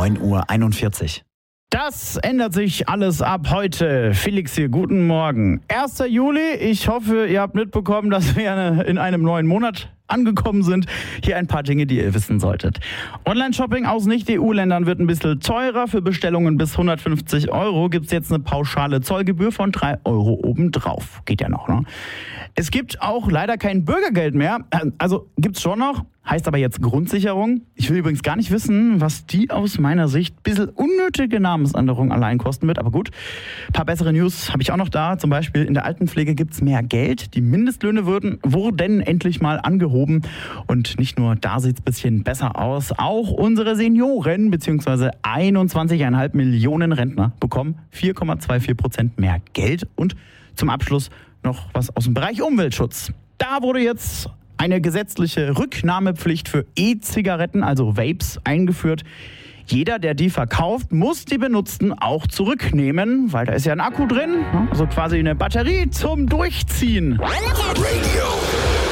9:41 Uhr. Das ändert sich alles ab heute. Felix hier, guten Morgen. 1. Juli, ich hoffe, ihr habt mitbekommen, dass wir in einem neuen Monat angekommen sind. Hier ein paar Dinge, die ihr wissen solltet. Online-Shopping aus Nicht-EU-Ländern wird ein bisschen teurer. Für Bestellungen bis 150 € gibt es jetzt eine pauschale Zollgebühr von 3 € obendrauf. Geht ja noch, ne? Es gibt auch leider kein Bürgergeld mehr. Also gibt's schon noch, heißt aber jetzt Grundsicherung. Ich will übrigens gar nicht wissen, was die aus meiner Sicht ein bisschen unnötige Namensänderung allein kosten wird. Aber gut, ein paar bessere News habe ich auch noch da. Zum Beispiel in der Altenpflege gibt's mehr Geld. Die Mindestlöhne wurden endlich mal angehoben. Und nicht nur da sieht's ein bisschen besser aus. Auch unsere Senioren bzw. 21,5 Millionen Rentner bekommen 4,24% mehr Geld. Und zum Abschluss noch was aus dem Bereich Umweltschutz. Da wurde jetzt eine gesetzliche Rücknahmepflicht für E-Zigaretten, also Vapes, eingeführt. Jeder, der die verkauft, muss die benutzten auch zurücknehmen, weil da ist ja ein Akku drin, also quasi eine Batterie zum Durchziehen. Radio